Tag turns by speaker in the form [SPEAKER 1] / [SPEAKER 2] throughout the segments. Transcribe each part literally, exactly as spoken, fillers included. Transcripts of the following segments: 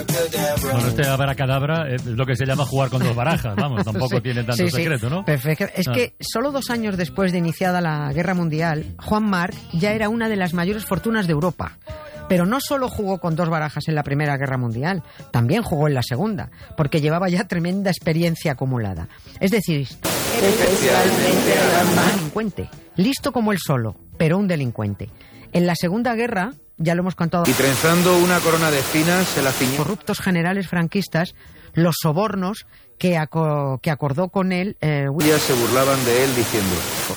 [SPEAKER 1] Bueno, este abracadabra es lo que se llama jugar con dos barajas, vamos, tampoco sí, tiene tanto
[SPEAKER 2] sí,
[SPEAKER 1] secreto,
[SPEAKER 2] sí.
[SPEAKER 1] ¿no?
[SPEAKER 2] Perfecto. Es
[SPEAKER 1] ah.
[SPEAKER 2] que solo dos años después de iniciada la Guerra Mundial, Juan March ya era una de las mayores fortunas de Europa. Pero no solo jugó con dos barajas en la Primera Guerra Mundial, también jugó en la Segunda, porque llevaba ya tremenda experiencia acumulada. Es decir, especialmente un delincuente, listo como él solo, pero un delincuente. En la Segunda Guerra, ya lo hemos contado...
[SPEAKER 3] Y trenzando una corona de espinas, se la ciñó.
[SPEAKER 2] Corruptos generales franquistas, los sobornos que, aco- que acordó con él... Eh,
[SPEAKER 3] Ellas se burlaban de él diciendo...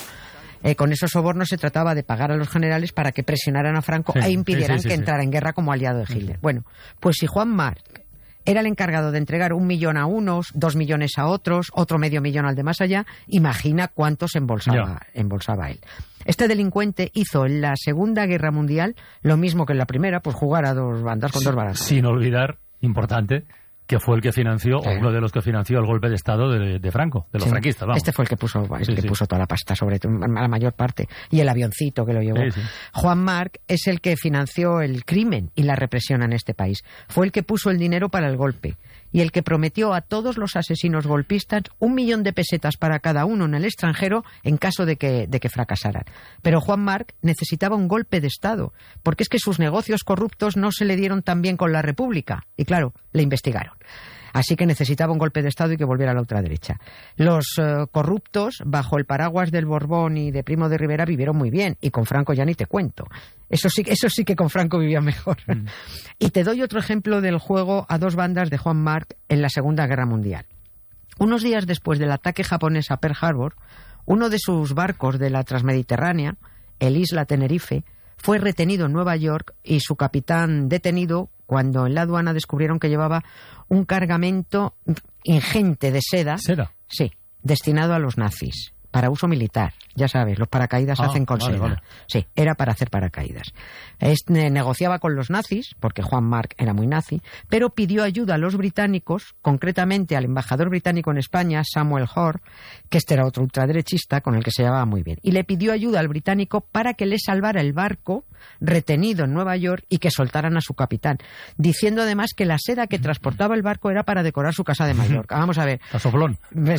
[SPEAKER 2] Eh, con esos sobornos se trataba de pagar a los generales para que presionaran a Franco
[SPEAKER 1] sí,
[SPEAKER 2] e impidieran
[SPEAKER 1] sí, sí,
[SPEAKER 2] que
[SPEAKER 1] sí,
[SPEAKER 2] entrara
[SPEAKER 1] sí.
[SPEAKER 2] en guerra como aliado de Hitler. Bueno, pues si Juan March era el encargado de entregar un millón a unos, dos millones a otros, otro medio millón al de más allá, imagina cuántos embolsaba, embolsaba él. Este delincuente hizo en la Segunda Guerra Mundial lo mismo que en la Primera, pues jugar a dos bandas con
[SPEAKER 1] sí,
[SPEAKER 2] dos barajas.
[SPEAKER 1] Sin olvidar, importante, que fue el que financió, sí. o uno de los que financió el golpe de Estado de, de Franco, de los sí. franquistas, vamos.
[SPEAKER 2] Este fue el que puso, el
[SPEAKER 1] sí,
[SPEAKER 2] que
[SPEAKER 1] sí.
[SPEAKER 2] puso toda la pasta, sobre todo, la mayor parte, y el avioncito que lo llevó.
[SPEAKER 1] Sí, sí.
[SPEAKER 2] Juan March es el que financió el crimen y la represión en este país. Fue el que puso el dinero para el golpe y el que prometió a todos los asesinos golpistas un millón de pesetas para cada uno en el extranjero en caso de que, de que fracasaran. Pero Juan March necesitaba un golpe de Estado, porque es que sus negocios corruptos no se le dieron tan bien con la República. Y claro, le investigaron. Así que necesitaba un golpe de Estado y que volviera a la ultraderecha. Los uh, corruptos, bajo el paraguas del Borbón y de Primo de Rivera, vivieron muy bien. Y con Franco ya ni te cuento. Eso sí, eso sí que con Franco vivía mejor. Mm. Y te doy otro ejemplo del juego a dos bandas de Juan March en la Segunda Guerra Mundial. Unos días después del ataque japonés a Pearl Harbor, uno de sus barcos de la Transmediterránea, el Isla Tenerife, fue retenido en Nueva York y su capitán detenido cuando en la aduana descubrieron que llevaba un cargamento ingente de seda.
[SPEAKER 1] ¿Seda?
[SPEAKER 2] Sí, destinado a los nazis, para uso militar. Ya sabes, los paracaídas se
[SPEAKER 1] ah,
[SPEAKER 2] hacen con
[SPEAKER 1] vale,
[SPEAKER 2] seda.
[SPEAKER 1] Vale.
[SPEAKER 2] Sí, era para hacer paracaídas. Este negociaba con los nazis, porque Juan March era muy nazi, pero pidió ayuda a los británicos, concretamente al embajador británico en España, Samuel Hoare, que este era otro ultraderechista con el que se llevaba muy bien. Y le pidió ayuda al británico para que le salvara el barco retenido en Nueva York y que soltaran a su capitán, diciendo además que la seda que transportaba el barco era para decorar su casa de Mallorca. Vamos a ver.
[SPEAKER 1] A soplón.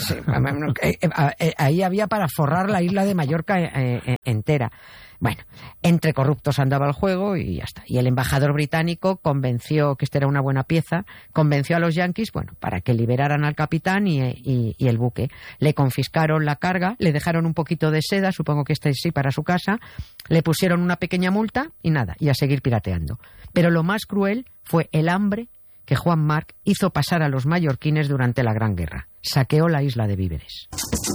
[SPEAKER 2] Ahí había para forrar la isla de Mallorca entera. Bueno, entre corruptos andaba el juego y ya está. Y el embajador británico convenció que esta era una buena pieza, convenció a los yanquis, bueno, para que liberaran al capitán y, y, y el buque. Le confiscaron la carga, le dejaron un poquito de seda, supongo que este sí para su casa, le pusieron una pequeña multa y nada, y a seguir pirateando. Pero lo más cruel fue el hambre que Juan March hizo pasar a los mallorquines durante la Gran Guerra. Saqueó la isla de víveres.